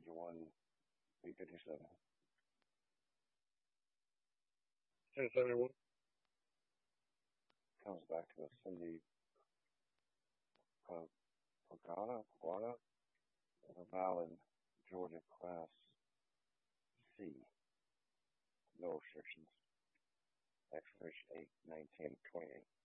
one B57. 1071. Comes back to a Cindy Pagana, a valid Georgia Class C. No restrictions. Expiration 8/19/28.